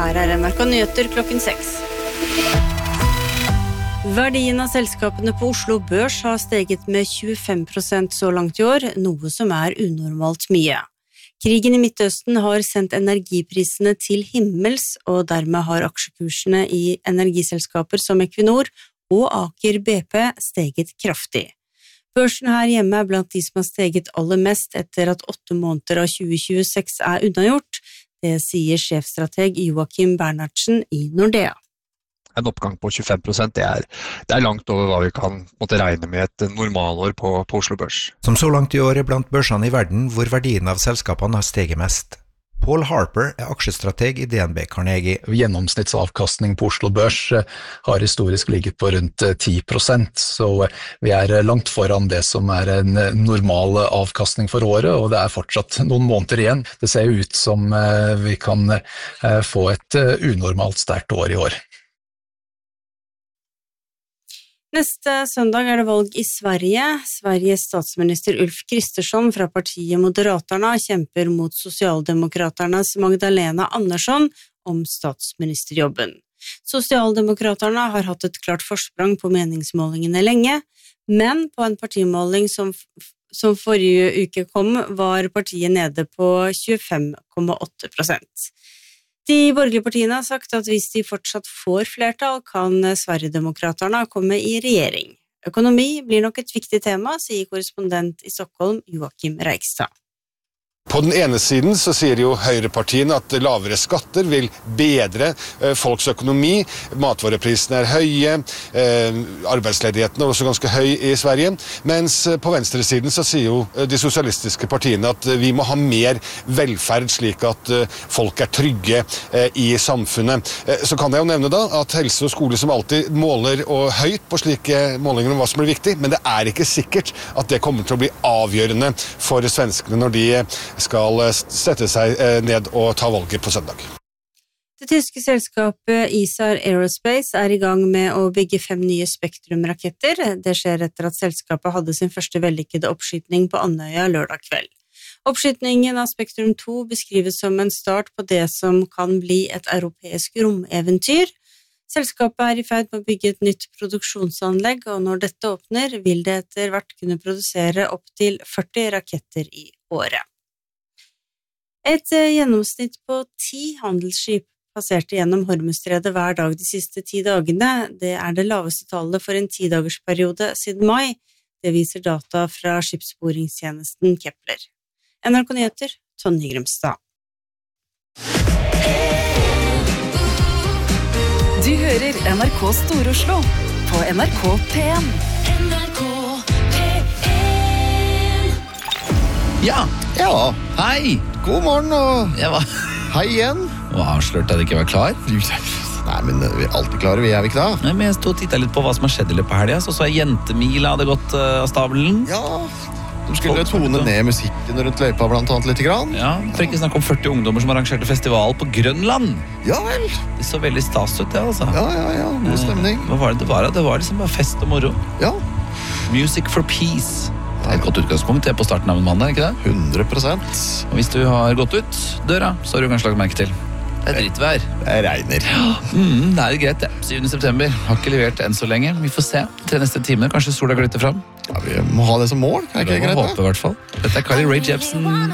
her NRK Nyheter klokken 6. Verdien av selskapene på Oslo Børs har steget med 25% så langt i år, noe som unormalt mye. Krigen i Midtøsten har sendt energiprisene til himmels, og dermed har aksjekursene i energiselskaper som Equinor og Aker BP steget kraftig. Børsen her hjemme blant de som har steget aller mest etter at 8 måneder av 2026 unnagjort. Det sier sjefstrateg Joachim Bernhardsen i Nordea. En oppgang på 25%, det langt over hva vi kan måtte regne med et normalår på Oslo Børs. Som så langt i år blant børsene i verden hvor verdien av selskapene har steget mest. Paul Harper aksjestrateg i DNB Carnegie. Gjennomsnittsavkastning på Oslo Børs har historisk ligget på rundt 10%, så vi langt foran det som en normal avkastning for året, og det fortsatt noen måneder igjen. Det ser jo ut som vi kan få et unormalt sterkt år i år. Neste søndag det valg i Sverige. Sveriges statsminister Ulf Kristersson fra partiet Moderaterna kjemper mot Socialdemokraternas Magdalena Andersson om statsministerjobben. Socialdemokraterna har hatt et klart forsprang på meningsmålingene lenge, men på en partimåling som forrige uke kom, var partiet nede på 25,8%. De borgerlige partiene har sagt at hvis de fortsatt får flertall, kan Sverigedemokraterna komme i regjering. Økonomi blir nok et viktig tema, sier korrespondent i Stockholm, Joachim Reigstad. På den ene siden så sier jo høyrepartiene at lavere skatter vil bedre folks økonomi, matvareprisene høye, arbeidsledigheten også ganske høy i Sverige, mens på venstre siden så sier jo de sosialistiske partiene at vi må ha mer velferd slik at folk trygge i samfunnet. Så kan jeg jo nevne da at helse og skole som alltid måler og høyt på slike målinger om hva som blir viktig, men det ikke sikkert at det kommer til å bli avgjørende for svenskene når de skal sette seg ned og ta valget på søndag. Det tyske selskapet Isar Aerospace i gang med å bygge 5 nye Spektrum-raketter. Det skjer etter at selskapet hadde sin første vellykkede oppskytning på Andøya lørdag kveld. Oppskytningen av Spektrum 2 beskrives som en start på det som kan bli et europeisk romeventyr. Selskapet i ferd med å bygge et nytt produksjonsanlegg, og når dette åpner, vil det etter hvert kunne produsere opp til 40 raketter i året. Et gjennomsnitt på 10 handelsskip passerte gjennom Hormuzstredet hver dag de siste 10 dagene. Det det laveste tallet for en 10-dagersperiode siden mai. Det viser data fra skipssporingstjenesten Kepler. NRK Nyheter, Tonje Grimstad. Du hører NRK Stor-Oslo på NRK P1. Ja, hei, god morgen og hei igjen. Og avslørte at jeg ikke var klar. Nei, men vi alltid klare, vi vi ikke da? Nei, men jeg stod og tittet litt på hva som har skjedd i løpet av helgen, så jeg jentemila hadde gått av stabelen. Ja, de skulle tone ned musikken rundt løypa blant annet litt grann. Ja, for ikke snakke om 40 ungdommer som arrangerte festival på Grønland. Ja vel. Det så veldig stas ut det, altså. Ja, god stemning. Hva var det var? Det var liksom bare fest og moro. Ja. Music for peace. Det et godt utgangspunkt, det på starten av en mandag, ikke det? 100%. Og hvis du har gått ut døra, så har du kanskje lagt merke til. Det drittvær. Det regner. Det greit, det. 7. september. Har ikke levert enn så lenge. Vi får se. 3 neste timene, kanskje sola glitter fram. Ja, vi må ha det som mål. Ikke greit, håpe, i hvert fall. Dette Carly Rae Jepsen.